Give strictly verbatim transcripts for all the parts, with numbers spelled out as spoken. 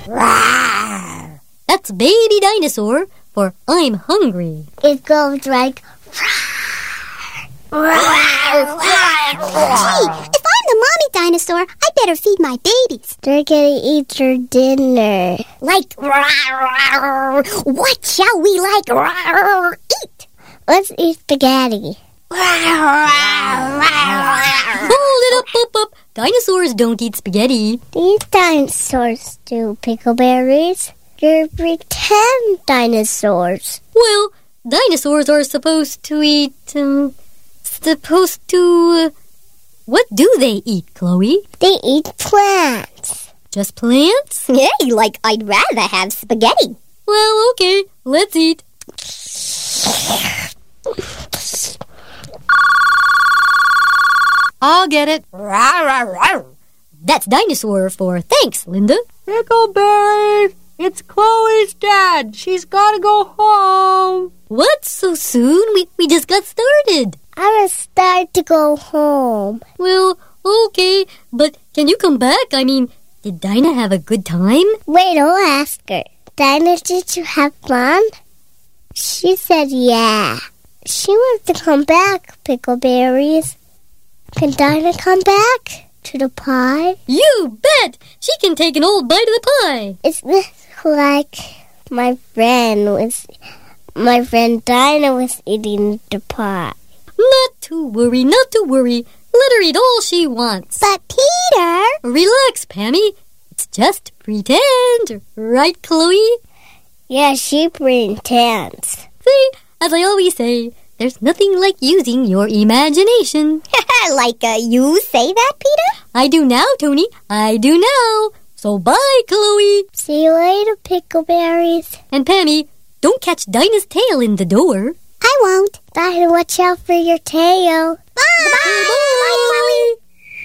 Rawr. That's baby dinosaur for I'm hungry. It goes like... Gee, if I'm the mommy dinosaur, I better feed my babies. They're gonna eat your dinner. Like, what shall we like eat? Let's eat spaghetti. Hold it up, up, up. Dinosaurs don't eat spaghetti. These dinosaurs do, Pickleberries. You're pretend dinosaurs. Well, dinosaurs are supposed to eat, um, supposed to... Uh, what do they eat, Chloe? They eat plants. Just plants? Yay, like I'd rather have spaghetti. Well, okay, let's eat. I'll get it. That's dinosaur for thanks, Linda. Pickleberry, it's Chloe's dad. She's gotta go home. What? So soon? We, we just got started. I'm start to go home. Well, okay, but can you come back? I mean, did Dinah have a good time? Wait, I'll ask her. Dinah, did you have fun? She said yeah. She wants to come back, Pickleberries. Can Dinah come back to the pie? You bet! She can take an old bite of the pie. It's like my friend was... My friend Dinah was eating the pie. Not to worry, not to worry. Let her eat all she wants. But Peter... Relax, Pammy. It's just pretend. Right, Chloe? Yeah, she pretends. See, as I always say, there's nothing like using your imagination. Like uh, you say that, Peter? I do now, Tony. I do now. So bye, Chloe. See you later, Pickleberries. And Pammy, don't catch Dinah's tail in the door. I won't. Dinah, watch out for your tail. Bye! Bye, bye, bye Chloe.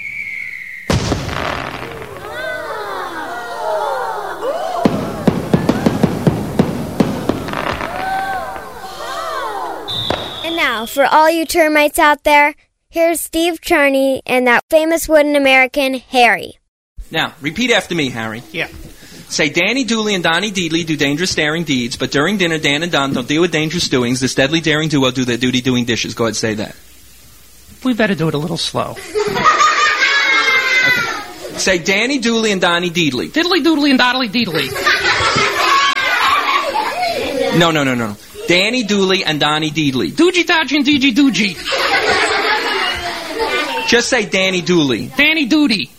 And now, for all you termites out there, here's Steve Cherney and that famous wooden American, Harry. Now, repeat after me, Harry. Yeah. Say, Danny Dooley and Donnie Deedley do dangerous daring deeds, but during dinner, Dan and Don don't deal with dangerous doings. This deadly daring duo do their duty doing dishes. Go ahead, say that. We better do it a little slow. Okay. Say, Danny Dooley and Donnie Deedley. Diddly doodly and doddly deedly. No, no, no, no. Danny Dooley and Donnie Deedley. Doogie dodgy and deegee doogie. Just say Danny Dooley. Danny Doody.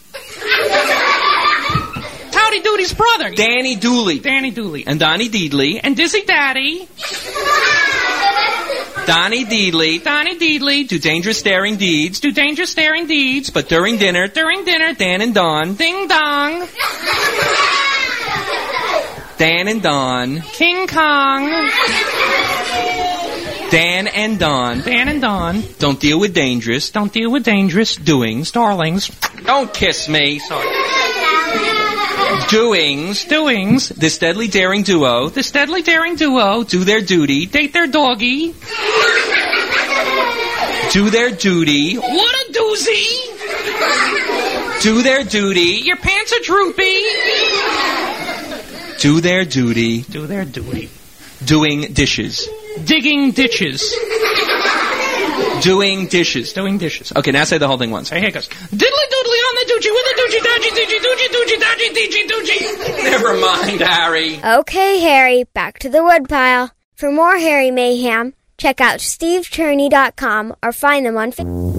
Howdy Doody's brother. Danny Dooley. Danny Dooley. And Donnie Deedley. And Dizzy Daddy. Donnie Deedley. Donnie Deedley. Do dangerous daring deeds. Do dangerous daring deeds. But during dinner. During dinner. Dan and Don. Ding dong. Dan and Don. King Kong. Dan and Don. Dan and Don. Don't deal with dangerous. Don't deal with dangerous doings. darlings. Don't kiss me. Sorry. Doings. Doings. This deadly daring duo. This deadly daring duo. Do their duty. Date their doggy. Do their duty. What a doozy. Do their duty. Your pants are droopy. Do their duty. Do their duty. Doing dishes. Digging ditches. Doing dishes. Doing dishes. Okay, now say the whole thing once. Hey, here it goes. Diddly doodly on the doochie with a doochie dodgy doochie doochie doochie dodgy doochie doochie. Never mind, Harry. Okay, Harry, back to the woodpile. For more Harry Mayhem, check out steve cherney dot com or find them on Facebook.